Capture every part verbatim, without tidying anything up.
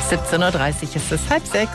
siebzehn Uhr dreißig ist es, halb sechs.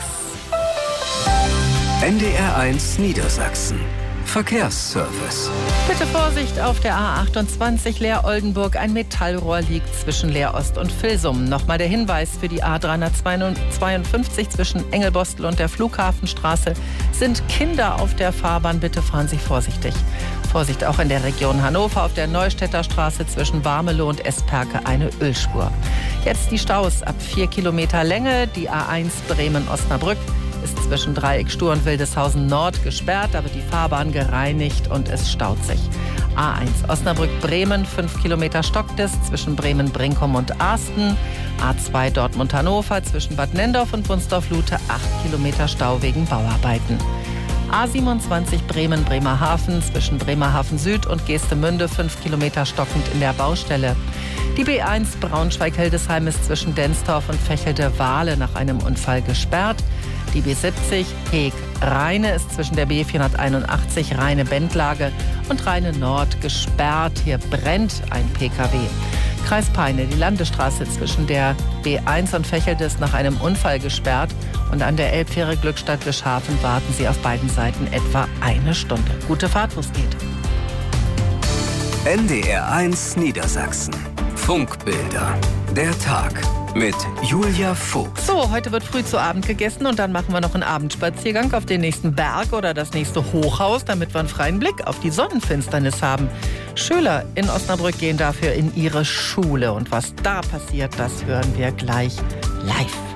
N D R eins Niedersachsen. Verkehrsservice. Bitte Vorsicht auf der A achtundzwanzig Leer-Oldenburg. Ein Metallrohr liegt zwischen Leer-Ost und Vilsum. Nochmal der Hinweis für die A dreihundertzweiundfünfzig zwischen Engelbostel und der Flughafenstraße. Sind Kinder auf der Fahrbahn, bitte fahren Sie vorsichtig. Vorsicht auch in der Region Hannover auf der Neustädter Straße zwischen Warmelow und Esperke eine Ölspur. Jetzt die Staus ab vier Kilometer Länge. Die A eins Bremen-Osnabrück ist zwischen Dreieck Stur und Wildeshausen Nord gesperrt, aber die Fahrbahn gereinigt und es staut sich. A eins Osnabrück-Bremen, fünf Kilometer stockt es zwischen Bremen-Brinkum und Arsten. A zwei Dortmund-Hannover zwischen Bad Nendorf und Wunsdorf-Lute, acht Kilometer Stau wegen Bauarbeiten. A siebenundzwanzig Bremen-Bremerhaven zwischen Bremerhaven Süd und Geestemünde, fünf Kilometer stockend in der Baustelle. Die B eins Braunschweig-Hildesheim ist zwischen Densdorf und Vechelde-Wahle nach einem Unfall gesperrt. Die B siebzig Heeg-Rheine ist zwischen der B vierhunderteinundachtzig Rheine-Bendlage und Rheine-Nord gesperrt. Hier brennt ein P K W. Kreis Peine, die Landesstraße zwischen der B eins und Vechelde ist nach einem Unfall gesperrt. Und an der Elbfähre Glückstadt-Bischhafen warten Sie auf beiden Seiten etwa eine Stunde. Gute Fahrt, wo es geht. N D R eins Niedersachsen. Funkbilder. Der Tag mit Julia Fuchs. So, heute wird früh zu Abend gegessen und dann machen wir noch einen Abendspaziergang auf den nächsten Berg oder das nächste Hochhaus, damit wir einen freien Blick auf die Sonnenfinsternis haben. Schüler in Osnabrück gehen dafür in ihre Schule und was da passiert, das hören wir gleich live.